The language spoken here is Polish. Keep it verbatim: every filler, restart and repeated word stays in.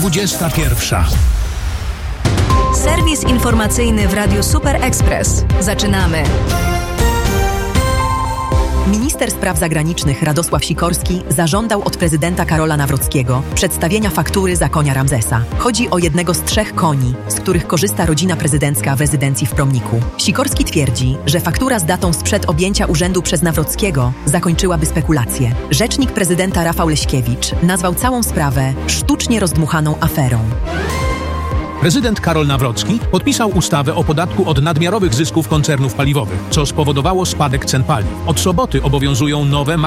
dwudziesta pierwsza. Serwis informacyjny w Radiu Super Express. Zaczynamy. Minister Spraw Zagranicznych Radosław Sikorski zażądał od prezydenta Karola Nawrockiego przedstawienia faktury za konia Ramzesa. Chodzi o jednego z trzech koni, z których korzysta rodzina prezydencka w rezydencji w Promniku. Sikorski twierdzi, że faktura z datą sprzed objęcia urzędu przez Nawrockiego zakończyłaby spekulacje. Rzecznik prezydenta Rafał Leśkiewicz nazwał całą sprawę sztucznie rozdmuchaną aferą. Prezydent Karol Nawrocki podpisał ustawę o podatku od nadmiarowych zysków koncernów paliwowych, co spowodowało spadek cen paliw. Od soboty obowiązują nowe